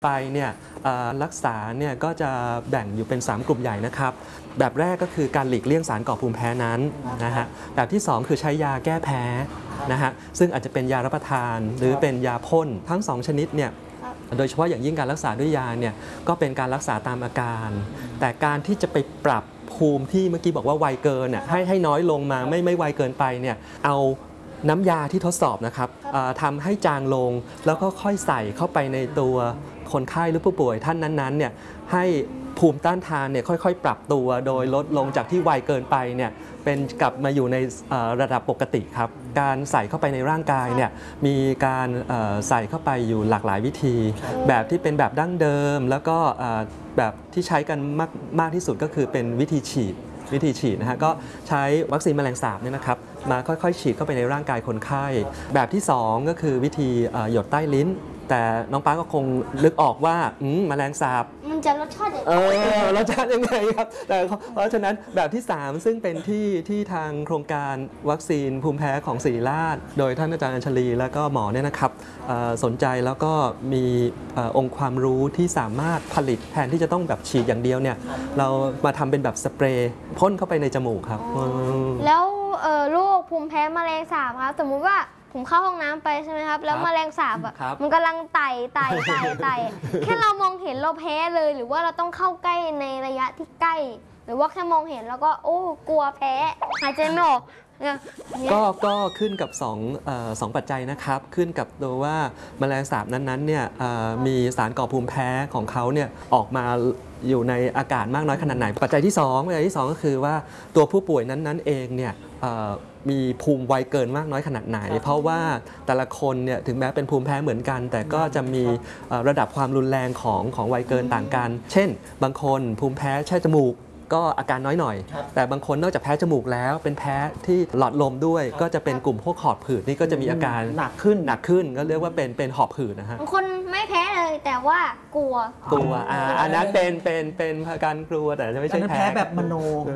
ไปเนี่ยรักษาเนี่ยก็จะแบ่งอยู่เป็น3กลุ่มใหญ่นะครับแบบแรกก็คือการหลีกเลี่ยงสารก่อภูมิแพ้นั้นนะฮะแบบที่2คือใช้ยาแก้แพ้นะฮะซึ่งอาจจะเป็นยารับประทานหรือเป็นยาพ่นทั้ง2ชนิดเนี่ยโดยเฉพาะอย่างยิ่งการรักษาด้วยยาเนี่ยก็เป็นการรักษาตามอาการแต่การที่จะไปปรับภูมิที่เมื่อกี้บอกว่าไวเกินให้น้อยลงมาไม่ไวเกินไปเนี่ยเอาน้ำยาที่ทดสอบนะครับทำให้จางลงแล้วก็ค่อยใส่เข้าไปในตัวคนไข้หรือผู้ป่วยท่านนั้นๆเนี่ยให้ภูมิต้านทานเนี่ยค่อยๆปรับตัวโดยลดลงจากที่ไวเกินไปเนี่ยเป็นกลับมาอยู่ในระดับปกติครับการใส่เข้าไปในร่างกายเนี่ยมีการใส่เข้าไปอยู่หลากหลายวิธีแบบที่เป็นแบบดั้งเดิมแล้วก็แบบที่ใช้กันมากที่สุดก็คือเป็นวิธีฉีดนะฮะก็ใช้วัคซีนแมลงสาบเนี่ยนะครับมาค่อยๆฉีดเข้าไปในร่างกายคนไข้แบบที่2ก็คือวิธีหยดใต้ลิ้นแต่น้องป้าก็คงนึกออกว่าแมลงสาบมันจะรสชาติยังไงรสชาติยังไงครับแต่เพราะฉะนั้นแบบที่3ซึ่งเป็นที่ทางโครงการวัคซีนภูมิแพ้ของศิริราชโดยท่านอาจารย์อัญชลีแล้วก็หมอเนี่ยนะครับสนใจแล้วก็มีองค์ความรู้ที่สามารถผลิตแทนที่จะต้องแบบฉีดอย่างเดียวเนี่ยเรามาทำเป็นแบบสเปรย์พ่นเข้าไปในจมูกครับแล้วโรคภูมิแพ้แมลงสาบครับสมมุติว่าผมเข้าห้องน้ำไปใช่ไหมครับแล้วแมลงสาบมันกำลังไต่แค่เรามองเห็นเราแพ้เลยหรือว่าเราต้องเข้าใกล้ในระยะที่ใกล้หรือว่าแค่มองเห็นแล้วก็กลัวแพ้หายใจไม่ออกก็ขึ้นกับ2ปัจจัยนะครับขึ้นกับตัวว่าแมลงสาบนั้นๆเนี่ยมีสารก่อภูมิแพ้ของเขาเนี่ยออกมาอยู่ในอากาศมากน้อยขนาดไหนปัจจัยที่2ก็คือว่าตัวผู้ป่วยนั้นๆเองเนี่ยมีภูมิไวเกินมากน้อยขนาดไหนเพราะว่าแต่ละคนเนี่ยถึงแม้เป็นภูมิแพ้เหมือนกันแต่ก็จะมีระดับความรุนแรงของไวเกินต่างกันเช่นบางคนภูมิแพ้แค่จมูกก็อาการน้อยหน่อยแต่บางคนนอกจากแพ้จมูกแล้วเป็นแพ้ที่หลอดลมด้วยก็จะเป็นกลุ่มพวกหอบหืดนี่ก็จะมีอาการหนักขึ้นก็เรียกว่าเป็นหอบหืดนะฮะบางคนไม่แพ้เลยแต่ว่ากลัวอันนั้นเป็นอาการกลัวแต่ไม่ใช่แพ้แบบมโน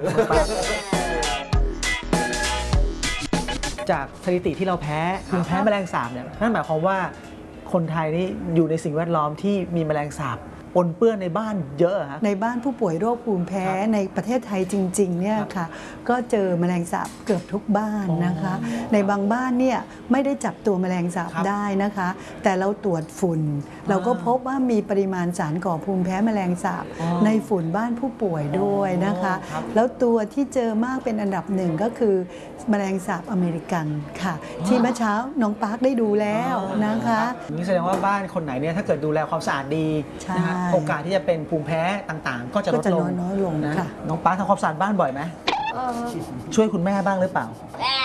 จากสถิติที่เราแพ้คือแพ้แมลงสาบเนี่ยนั่นหมายความว่าคนไทยนี่อยู่ในสิ่งแวดล้อมที่มีแมลงสาบปนเปื้อนในบ้านเยอะฮะในบ้านผู้ป่วยโรคภูมิแพ้ในประเทศไทยจริงๆเนี่ยค่ะก็เจอแมลงสาบเกือบทุกบ้านนะคะในบางบ้านเนี่ยไม่ได้จับตัวแมลงสาบได้นะคะแต่เราตรวจฝุ่นเราก็พบว่ามีปริมาณสารก่อภูมิแพ้แมลงสาบในฝุ่นบ้านผู้ป่วยด้วยนะคะแล้วตัวที่เจอมากเป็นอันดับ1ก็คือแมลงสาบอเมริกันค่ะที่เมื่อเช้าน้องปาร์คได้ดูแล้วนะคะนี่แสดงว่าบ้านคนไหนเนี่ยถ้าเกิดดูแลความสะอาดดีนะโอกาสที่จะเป็นภูมิแพ้ต่างๆก็จะลดลงน้อยลงนะน้องป้าทำความสะอาดบ้านบ่อยไหมช่วยคุณแม่บ้างหรือเปล่า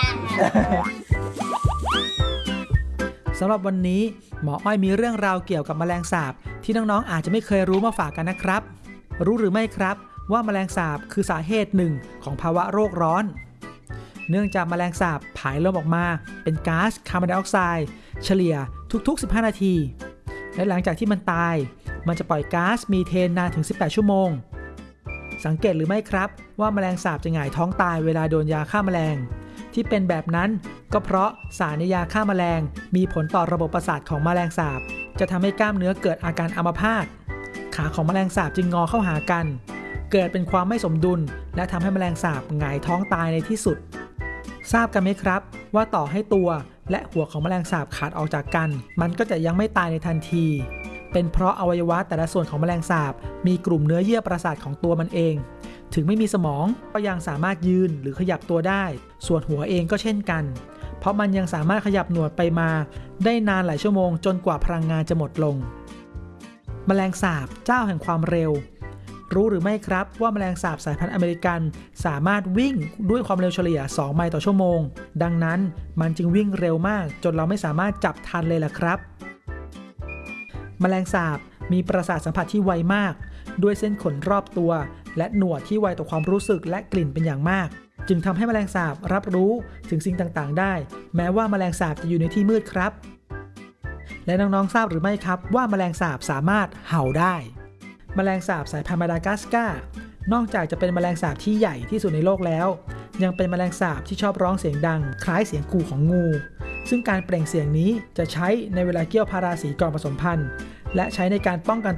สำหรับวันนี้หมออ้อยมีเรื่องราวเกี่ยวกับแมลงสาบที่น้องๆอาจจะไม่เคยรู้มาฝากกันนะครับรู้หรือไม่ครับว่าแมลงสาบคือสาเหตุหนึ่งของภาวะโรคร้อนเนื่องจากแมลงสาบผายลมออกมาเป็นก๊าซคาร์บอนไดออกไซด์เฉลี่ยทุกๆ15นาทีและหลังจากที่มันตายมันจะปล่อยก๊าซมีเทนนานถึง18ชั่วโมงสังเกตหรือไม่ครับว่าแมลงสาบจะหงายท้องตายเวลาโดนยาฆ่าแมลงที่เป็นแบบนั้นก็เพราะสารในยาฆ่าแมลงมีผลต่อระบบประสาทของแมลงสาบจะทำให้กล้ามเนื้อเกิดอาการอัมพาตขาของแมลงสาบจึงงอเข้าหากันเกิดเป็นความไม่สมดุลและทำให้แมลงสาบหงายท้องตายในที่สุดทราบกันไหมครับว่าต่อให้ตัวและหัวของแมลงสาบขาดออกจากกันมันก็จะยังไม่ตายในทันทีเป็นเพราะอวัยวะแต่ละส่วนของแมลงสาบมีกลุ่มเนื้อเยื่อประสาทของตัวมันเองถึงไม่มีสมองก็ยังสามารถยืนหรือขยับตัวได้ส่วนหัวเองก็เช่นกันเพราะมันยังสามารถขยับหนวดไปมาได้นานหลายชั่วโมงจนกว่าพลังงานจะหมดลงแมลงสาบเจ้าแห่งความเร็วรู้หรือไม่ครับว่าแมลงสาบสายพันธุ์อเมริกันสามารถวิ่งด้วยความเร็วเฉลี่ย2ไมล์ต่อชั่วโมงดังนั้นมันจึงวิ่งเร็วมากจนเราไม่สามารถจับทันเลยล่ะครับแมลงสาบมีประสาทสัมผัสที่ไวมากด้วยเส้นขนรอบตัวและหนวดที่ไวต่อความรู้สึกและกลิ่นเป็นอย่างมากจึงทำให้แมลงสาบรับรู้ถึงสิ่งต่างๆได้แม้ว่าแมลงสาบจะอยู่ในที่มืดครับและน้องๆทราบหรือไม่ครับว่าแมลงสาบสามารถเห่าได้แมลงสาบสายพันธุ์มาดากัสการ์นอกจากจะเป็นแมลงสาบที่ใหญ่ที่สุดในโลกแล้วยังเป็นแมลงสาบที่ชอบร้องเสียงดังคล้ายเสียงกู่ของงูซึ่งการเปล่งเสียงนี้จะใช้ในเวลาเกี่ยวพาราสีก่อนผสมพันธุ์และใช้ในการป้องกัน